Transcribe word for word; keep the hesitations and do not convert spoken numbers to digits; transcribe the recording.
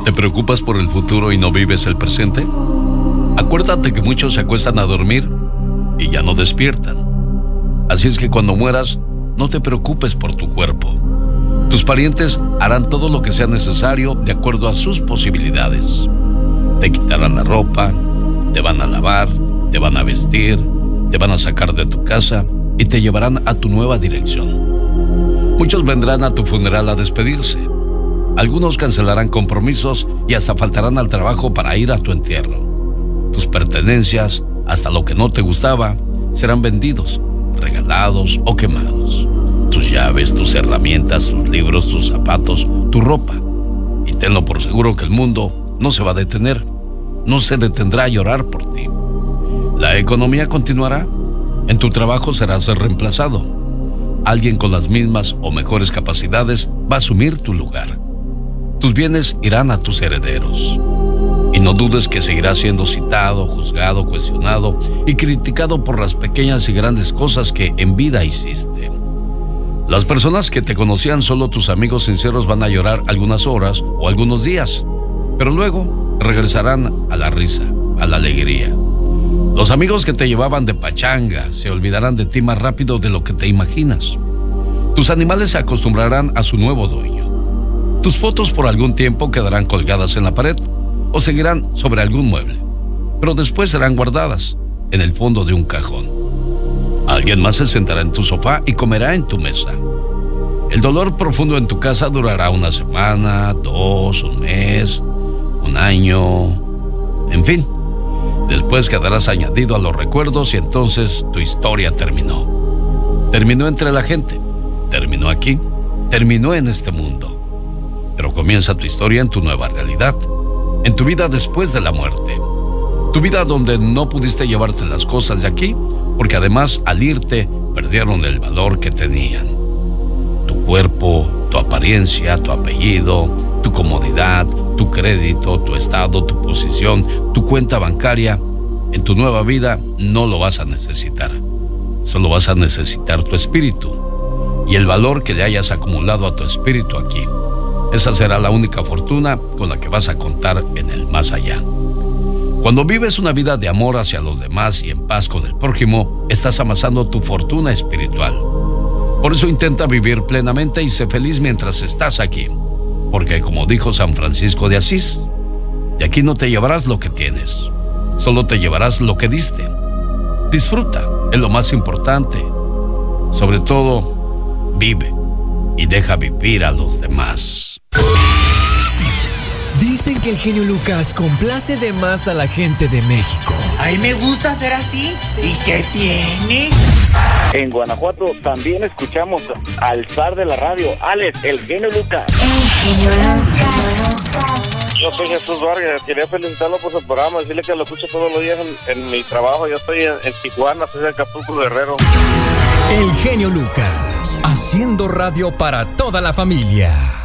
¿Te preocupas por el futuro y no vives el presente? Acuérdate que muchos se acuestan a dormir y ya no despiertan. Así es que cuando mueras, no te preocupes por tu cuerpo. Tus parientes harán todo lo que sea necesario de acuerdo a sus posibilidades. Te quitarán la ropa, te van a lavar, te van a vestir, te van a sacar de tu casa y te llevarán a tu nueva dirección. Muchos vendrán a tu funeral a despedirse. Algunos cancelarán compromisos y hasta faltarán al trabajo para ir a tu entierro. Tus pertenencias, hasta lo que no te gustaba, serán vendidos, regalados o quemados. Tus llaves, tus herramientas, tus libros, tus zapatos, tu ropa. Y tenlo por seguro que el mundo no se va a detener, no se detendrá a llorar por ti. La economía continuará, en tu trabajo serás reemplazado. Alguien con las mismas o mejores capacidades va a asumir tu lugar. Tus bienes irán a tus herederos. Y no dudes que seguirás siendo citado, juzgado, cuestionado y criticado por las pequeñas y grandes cosas que en vida hiciste. Las personas que te conocían solo tus amigos sinceros van a llorar algunas horas o algunos días, pero luego regresarán a la risa, a la alegría. Los amigos que te llevaban de pachanga se olvidarán de ti más rápido de lo que te imaginas. Tus animales se acostumbrarán a su nuevo dueño. Tus fotos por algún tiempo quedarán colgadas en la pared o seguirán sobre algún mueble, pero después serán guardadas en el fondo de un cajón. Alguien más se sentará en tu sofá y comerá en tu mesa. El dolor profundo en tu casa durará una semana, dos, un mes, un año, en fin. Después quedarás añadido a los recuerdos y entonces tu historia terminó. Terminó entre la gente, terminó aquí, terminó en este mundo. Pero comienza tu historia en tu nueva realidad, en tu vida después de la muerte. Tu vida donde no pudiste llevarte las cosas de aquí, porque además al irte perdieron el valor que tenían. Tu cuerpo, tu apariencia, tu apellido, tu comodidad, tu crédito, tu estado, tu posición, tu cuenta bancaria. En tu nueva vida no lo vas a necesitar. Solo vas a necesitar tu espíritu y el valor que le hayas acumulado a tu espíritu aquí. Esa será la única fortuna con la que vas a contar en el más allá. Cuando vives una vida de amor hacia los demás y en paz con el prójimo, estás amasando tu fortuna espiritual. Por eso intenta vivir plenamente y sé feliz mientras estás aquí. Porque como dijo San Francisco de Asís, de aquí no te llevarás lo que tienes, solo te llevarás lo que diste. Disfruta, es lo más importante. Sobre todo, vive y deja vivir a los demás. Dicen que el genio Lucas complace de más a la gente de México. Ay, me gusta ser así. ¿Y qué tiene? En Guanajuato también escuchamos al zar de la radio, Alex, el genio Lucas. El genio Lucas. Yo soy Jesús Vargas, quería felicitarlo por su programa, decirle que lo escucho todos los días en, en mi trabajo. Yo estoy en, en Tijuana, soy de Acapulco, Guerrero. El genio Lucas, haciendo radio para toda la familia.